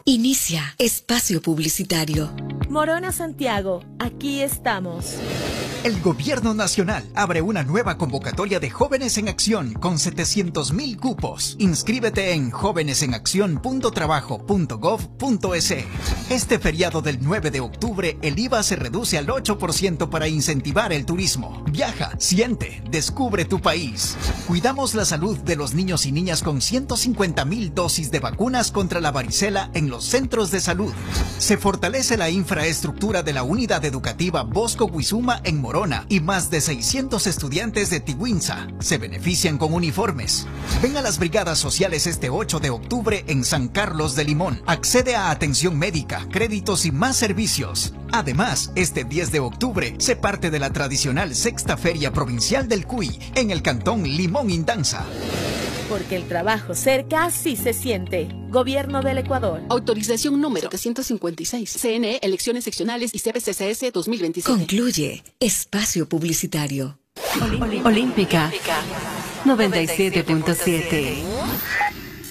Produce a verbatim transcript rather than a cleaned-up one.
Inicia espacio publicitario. Morona Santiago, aquí estamos. El Gobierno Nacional abre una nueva convocatoria de Jóvenes en Acción con setecientos mil cupos. Inscríbete en jóvenes en acción punto trabajo punto gov punto es. Este feriado del nueve de octubre, el I V A se reduce al ocho por ciento para incentivar el turismo. Viaja, siente, descubre tu país. Cuidamos la salud de los niños y niñas con ciento cincuenta mil dosis de vacunas contra la varicela en los centros de salud. Se fortalece la infraestructura de la unidad educativa Bosco Huizuma en Morona y más de seiscientos estudiantes de Tiguinza se benefician con uniformes. Ven a las brigadas sociales este ocho de octubre en San Carlos de Limón. Accede a atención médica, créditos y más servicios. Además, este diez de octubre se parte de la tradicional Sexta Feria Provincial del Cuy en el Cantón Limón Indanza. Porque el trabajo cerca sí se siente. Gobierno del Ecuador. Autorización número setecientos cincuenta y seis. C N E, elecciones seccionales y C B C C S dos mil veintisiete. Concluye espacio publicitario. Olímpica noventa y siete punto siete.